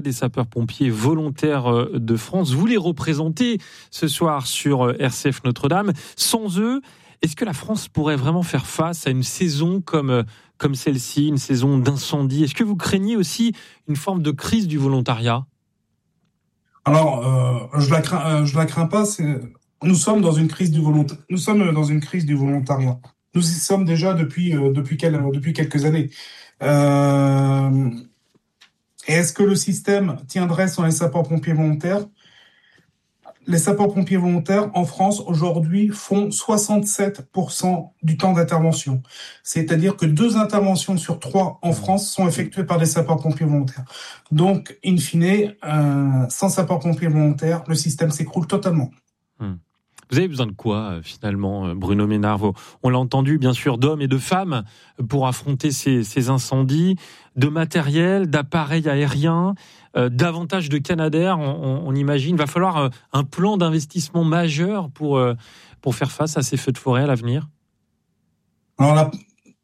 des sapeurs-pompiers volontaires de France. Vous les représentez ce soir sur RCF Notre-Dame. Sans eux, est-ce que la France pourrait vraiment faire face à une saison comme celle-ci, une saison d'incendie ? Est-ce que vous craignez aussi une forme de crise du volontariat ? Alors, je la crains pas. Nous sommes dans une crise du volontariat. Nous sommes dans une crise du volontariat. Nous y sommes déjà depuis quelques années. Et est-ce que le système tiendrait sans les sapeurs-pompiers volontaires ? Les sapeurs-pompiers volontaires en France aujourd'hui font 67% du temps d'intervention. C'est-à-dire que 2 interventions sur 3 en France sont effectuées par des sapeurs-pompiers volontaires. Donc, in fine, sans sapeurs-pompiers volontaires, le système s'écroule totalement. Vous avez besoin de quoi, finalement, Bruno Ménard ? On l'a entendu, bien sûr, d'hommes et de femmes pour affronter ces incendies, de matériel, d'appareils aériens, davantage de Canadair, on imagine. Il va falloir un plan d'investissement majeur pour faire face à ces feux de forêt à l'avenir. Alors là,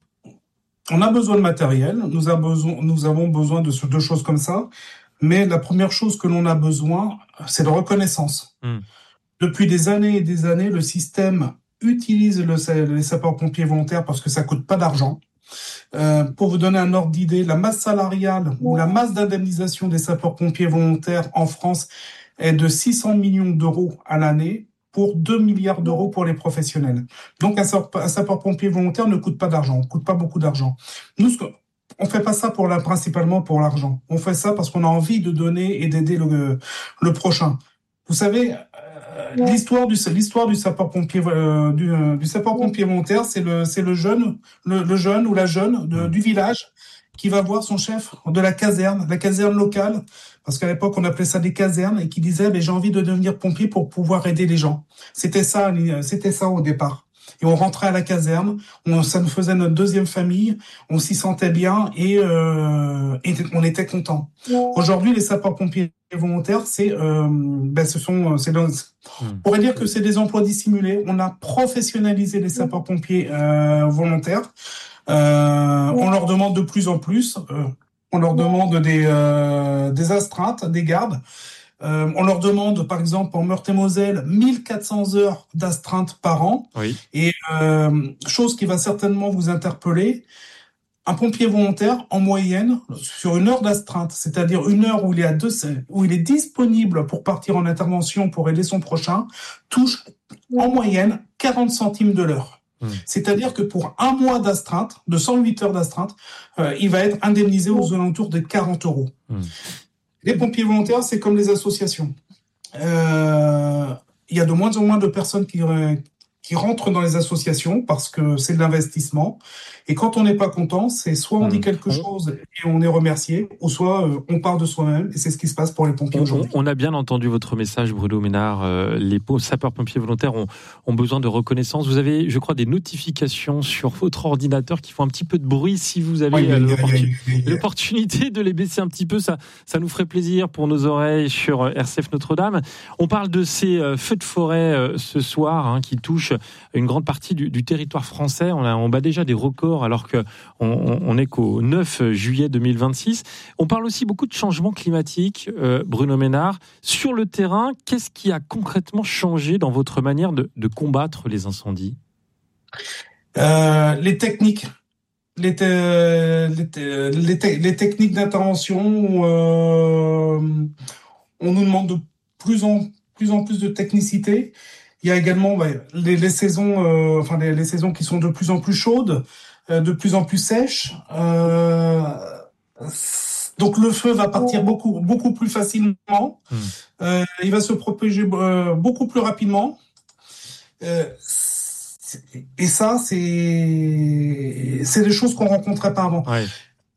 on a besoin de matériel, nous avons besoin de 2 choses comme ça, mais la première chose que l'on a besoin, c'est de reconnaissance. Depuis des années et des années, le système utilise les sapeurs-pompiers volontaires parce que ça coûte pas d'argent. Pour vous donner un ordre d'idée, la masse salariale ou la masse d'indemnisation des sapeurs-pompiers volontaires en France est de 600 millions d'euros à l'année pour 2 milliards d'euros pour les professionnels. Donc un sapeur-pompier volontaire ne coûte pas d'argent, ne coûte pas beaucoup d'argent. Nous, on fait pas ça principalement pour l'argent. On fait ça parce qu'on a envie de donner et d'aider le prochain. Vous savez, l'histoire du sapeur-pompier du sapeur-pompier volontaire, c'est le jeune ou la jeune du village qui va voir son chef de la caserne locale, parce qu'à l'époque on appelait ça des casernes, et qui disait j'ai envie de devenir pompier pour pouvoir aider les gens. C'était ça au départ. Et on rentrait à la caserne, ça nous faisait notre deuxième famille, on s'y sentait bien et on était contents. Aujourd'hui, les sapeurs-pompiers volontaires, on pourrait dire que c'est des emplois dissimulés. On a professionnalisé les sapeurs-pompiers volontaires. On leur demande de plus en plus. On leur demande des astreintes, des gardes. On leur demande, par exemple, en Meurthe-et-Moselle, 1400 heures d'astreinte par an. Oui. Et chose qui va certainement vous interpeller, un pompier volontaire, en moyenne, sur une heure d'astreinte, c'est-à-dire une heure où il est disponible pour partir en intervention pour aider son prochain, touche en moyenne 40 centimes de l'heure. C'est-à-dire que pour un mois d'astreinte, de 108 heures d'astreinte, il va être indemnisé aux alentours de 40 euros. Les pompiers volontaires, c'est comme les associations. Il y a de moins en moins de personnes qui rentrent dans les associations parce que c'est de l'investissement. Et quand on n'est pas content, c'est soit on dit quelque chose et on est remercié, ou soit on part de soi-même. Et c'est ce qui se passe pour les pompiers aujourd'hui. On a bien entendu votre message, Bruno Ménard. Les sapeurs-pompiers volontaires ont besoin de reconnaissance. Vous avez, je crois, des notifications sur votre ordinateur qui font un petit peu de bruit. Si vous avez l'opportunité de les baisser un petit peu, ça nous ferait plaisir pour nos oreilles sur RCF Notre-Dame. On parle de ces feux de forêt ce soir qui touchent une grande partie du territoire français. On bat déjà des records alors qu'on n'est qu'au 9 juillet 2026. On parle aussi beaucoup de changements climatiques, Bruno Ménard. Sur le terrain, qu'est-ce qui a concrètement changé dans votre manière de combattre les incendies ? Les techniques. Les techniques d'intervention, on nous demande de plus en plus de technicité. Il y a également les saisons, les saisons qui sont de plus en plus chaudes, de plus en plus sèches. Donc le feu va partir beaucoup plus facilement. Il va se propager beaucoup plus rapidement. Et ça, c'est des choses qu'on rencontrait pas avant. Ouais.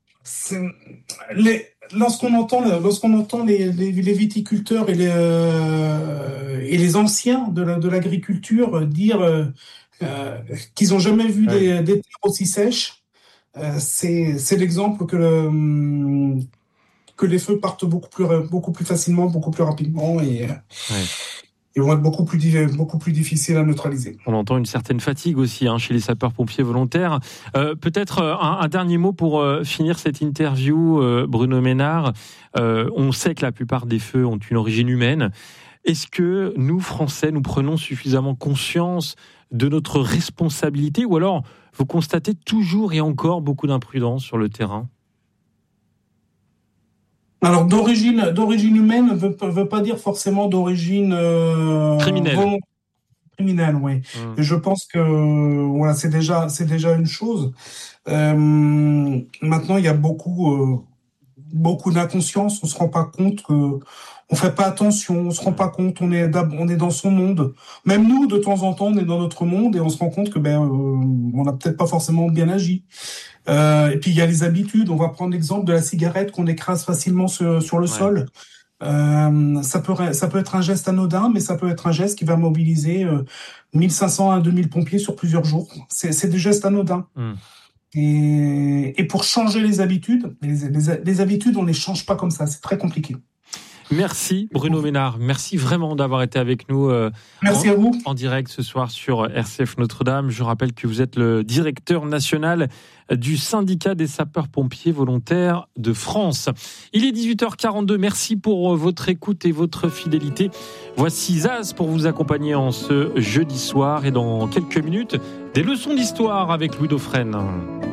Lorsqu'on entend les viticulteurs et les anciens de l'agriculture dire qu'ils ont jamais vu des terres aussi sèches, c'est l'exemple que les feux partent beaucoup plus facilement, beaucoup plus rapidement. ils vont être beaucoup plus difficiles à neutraliser. On entend une certaine fatigue aussi chez les sapeurs-pompiers volontaires. Peut-être un dernier mot pour finir cette interview, Bruno Ménard. On sait que la plupart des feux ont une origine humaine. Est-ce que nous, Français, nous prenons suffisamment conscience de notre responsabilité, ou alors vous constatez toujours et encore beaucoup d'imprudence sur le terrain ? Alors, d'origine humaine veut pas dire forcément d'origine criminelle, oui. Et je pense que voilà, c'est déjà une chose. Maintenant, il y a beaucoup d'inconscience. On se rend pas compte que on fait pas attention. On se rend pas compte. On est dans son monde. Même nous, de temps en temps, on est dans notre monde et on se rend compte que on n'a peut-être pas forcément bien agi. Et puis il y a les habitudes. On va prendre l'exemple de la cigarette qu'on écrase facilement sur le sol. Ça peut être un geste anodin, mais ça peut être un geste qui va mobiliser 1500 à 2000 pompiers sur plusieurs jours. C'est des gestes anodins. Et pour changer les habitudes, les habitudes, on les change pas comme ça. C'est très compliqué. Merci Bruno Ménard, merci vraiment d'avoir été avec nous merci à vous. En direct ce soir sur RCF Notre-Dame. Je rappelle que vous êtes le directeur national du syndicat des sapeurs-pompiers volontaires de France. Il est 18h42, merci pour votre écoute et votre fidélité. Voici Zaz pour vous accompagner en ce jeudi soir et dans quelques minutes, des leçons d'histoire avec Louis Dauphren.